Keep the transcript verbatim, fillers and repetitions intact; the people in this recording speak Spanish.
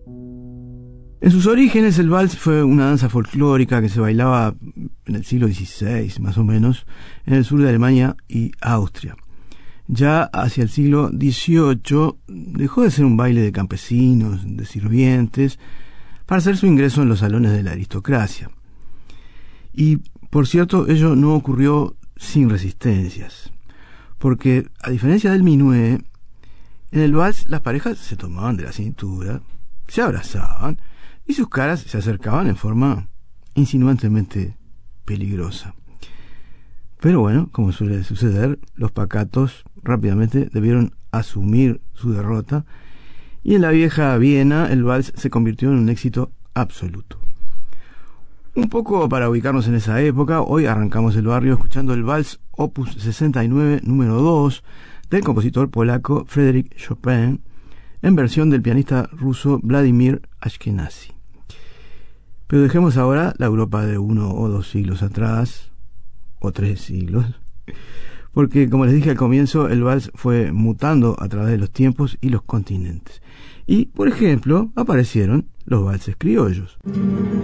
En sus orígenes, el vals fue una danza folclórica que se bailaba en el siglo dieciséis, más o menos, en el sur de Alemania y Austria. Ya hacia el siglo dieciocho dejó de ser un baile de campesinos, de sirvientes, para hacer su ingreso en los salones de la aristocracia. Y, por cierto, ello no ocurrió sin resistencias, porque, a diferencia del minué, en el vals las parejas se tomaban de la cintura, se abrazaban y sus caras se acercaban en forma insinuantemente peligrosa. Pero bueno, como suele suceder, los pacatos rápidamente debieron asumir su derrota y en la vieja Viena el vals se convirtió en un éxito absoluto. Un poco para ubicarnos en esa época, hoy arrancamos el barrio escuchando el vals opus sesenta y nueve número dos del compositor polaco Frédéric Chopin en versión del pianista ruso Vladimir Ashkenazy. Pero dejemos ahora la Europa de uno o dos siglos atrás, o tres siglos, porque como les dije al comienzo, el vals fue mutando a través de los tiempos y los continentes. Y, por ejemplo, aparecieron los valses criollos.